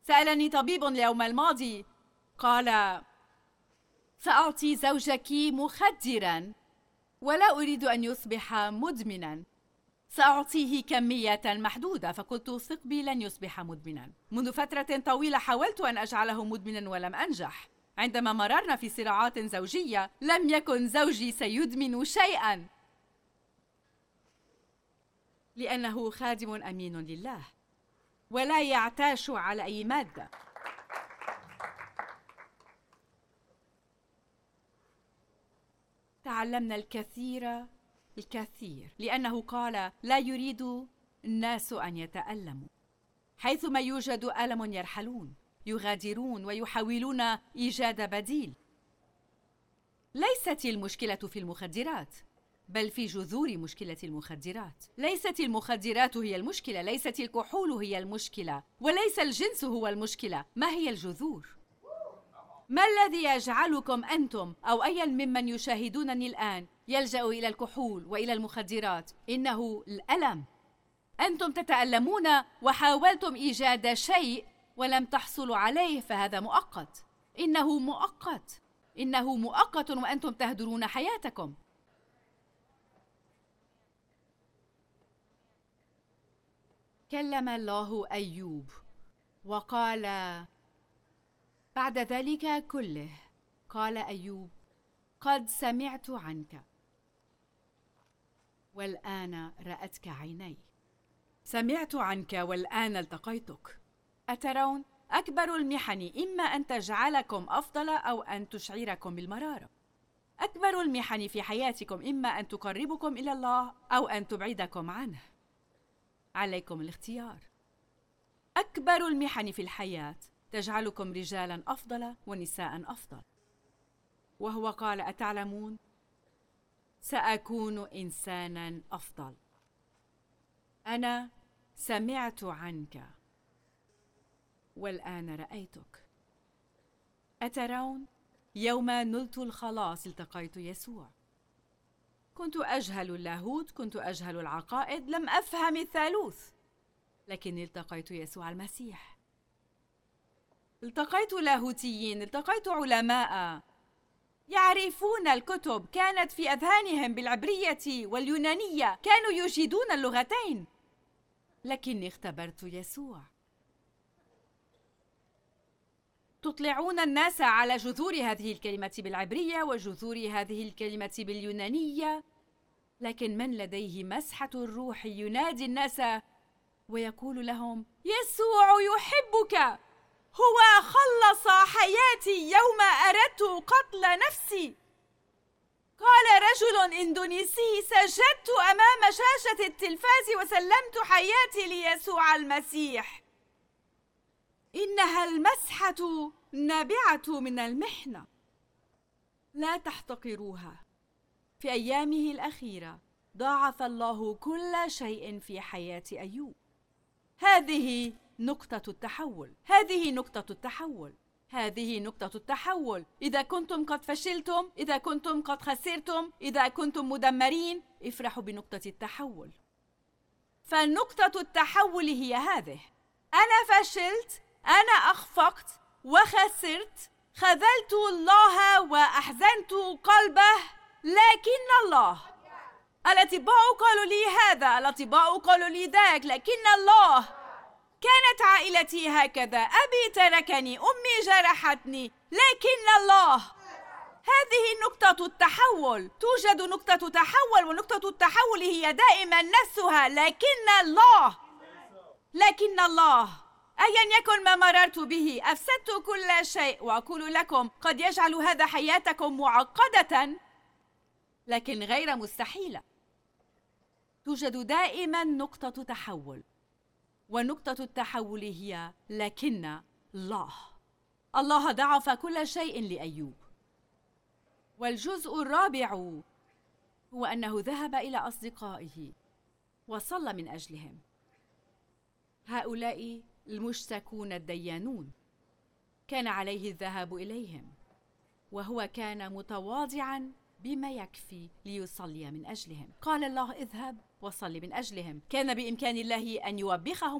سألني طبيب اليوم الماضي، قال: سأعطي زوجك مخدرا ولا أريد أن يصبح مدمنا، سأعطيه كمية محدودة. فقلت: ثق بي، لن يصبح مدمنا. منذ فترة طويلة حاولت أن أجعله مدمنا ولم أنجح. عندما مررنا في صراعات زوجية لم يكن زوجي سيدمن شيئا، لأنه خادم أمين لله ولا يعتاش على أي مادة. تعلمنا الكثير لأنه قال: لا يريد الناس أن يتألموا، حيثما يوجد ألم يرحلون، يغادرون ويحاولون إيجاد بديل. ليست المشكلة في المخدرات، بل في جذور مشكلة المخدرات. ليست المخدرات هي المشكلة، ليست الكحول هي المشكلة، وليس الجنس هو المشكلة. ما هي الجذور؟ ما الذي يجعلكم أنتم أو أي ممن يشاهدونني الآن يلجأ إلى الكحول وإلى المخدرات؟ إنه الألم. أنتم تتألمون وحاولتم إيجاد شيء ولم تحصلوا عليه، فهذا مؤقت. إنه مؤقت وأنتم تهدرون حياتكم. كلم الله أيوب وقال بعد ذلك كله، قال أيوب: قد سمعت عنك والآن رأتك عيني. سمعت عنك والآن التقيتك. أترون؟ أكبر المحن إما أن تجعلكم أفضل أو أن تشعركم بالمرارة. أكبر المحن في حياتكم إما أن تقربكم إلى الله أو أن تبعدكم عنه. عليكم الاختيار. أكبر المحن في الحياة تجعلكم رجالا أفضل ونساء أفضل. وهو قال: أتعلمون؟ سأكون إنسانا أفضل. أنا سمعت عنك والآن رأيتك. أترون؟ يوم نلت الخلاص التقيت يسوع. كنت أجهل اللاهوت، كنت أجهل العقائد، لم أفهم الثالوث، لكني التقيت يسوع المسيح. التقيت لاهوتيين، التقيت علماء يعرفون الكتب، كانت في أذهانهم بالعبرية واليونانية، كانوا يجيدون اللغتين، لكني اختبرت يسوع. تطلعون الناس على جذور هذه الكلمة بالعبرية وجذور هذه الكلمة باليونانية، لكن من لديه مسحة الروح ينادي الناس ويقول لهم: يسوع يحبك، هو خلص حياتي يوم أردت قتل نفسي. قال رجل إندونيسي: سجدت أمام شاشة التلفاز وسلمت حياتي ليسوع المسيح. إنها المسحة النابعة من المحنة، لا تحتقروها. في أيامه الأخيرة ضاعف الله كل شيء في حياة أيوب. هذه نقطة التحول، هذه نقطة التحول، هذه نقطة التحول. إذا كنتم قد فشلتم، إذا كنتم قد خسرتم، إذا كنتم مدمرين، افرحوا بنقطة التحول. فنقطة التحول هي هذه: أنا فشلت، أنا أخفقت وخسرت، خذلت الله وأحزنت قلبه، لكن الله. الأطباء قالوا لي هذا، الأطباء قالوا لي ذاك، لكن الله. كانت عائلتي هكذا، أبي تركني، أمي جرحتني، لكن الله. هذه نقطة التحول. توجد نقطة تحول، ونقطة التحول هي دائما نفسها، لكن الله. لكن الله. أيا يكن ما مررت به، أفسدت كل شيء، وأقول لكم قد يجعل هذا حياتكم معقدة لكن غير مستحيلة. توجد دائما نقطة تحول، ونقطة التحول هي لكن الله. الله ضعف كل شيء لأيوب. والجزء الرابع هو أنه ذهب إلى أصدقائه وصلى من أجلهم. هؤلاء المشتكون الديانون كان عليه الذهاب إليهم، وهو كان متواضعا بما يكفي ليصلي من أجلهم. قال الله: اذهب وصلي من أجلهم. كان بإمكان الله أن يوبخهم